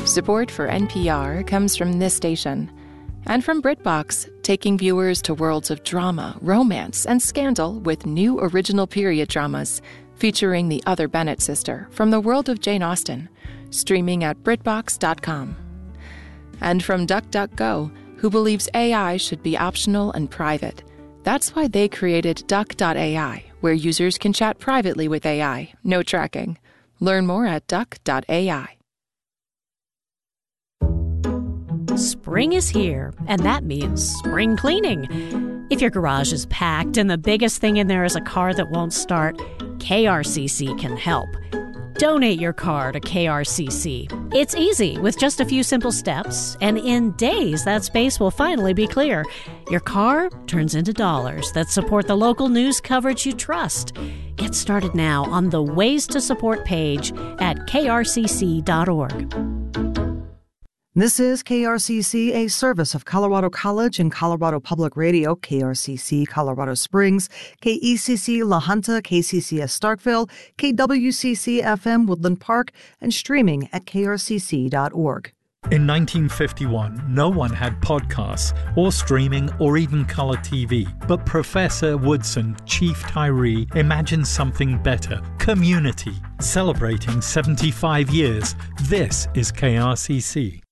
Support for NPR comes from this station and from BritBox, taking viewers to worlds of drama, romance, and scandal with new original period dramas featuring the other Bennett sister from the world of Jane Austen, streaming at BritBox.com. And from DuckDuckGo, who believes AI should be optional and private. That's why they created Duck.ai, where users can chat privately with AI, no tracking. Learn more at Duck.ai. Spring is here, and that means spring cleaning. If your garage is packed and the biggest thing in there is a car that won't start, KRCC can help. Donate your car to KRCC. It's easy with just a few simple steps, and in days that space will finally be clear. Your car turns into dollars that support the local news coverage you trust. Get started now on the Ways to Support page at krcc.org. This is KRCC, a service of Colorado College and Colorado Public Radio, KRCC Colorado Springs, KECC La Junta, KCCS Starkville, KWCC FM Woodland Park, and streaming at krcc.org. In 1951, no one had podcasts or streaming or even color TV, but Professor Woodson, Chief Tyree, imagined something better: community. Celebrating 75 years, this is KRCC.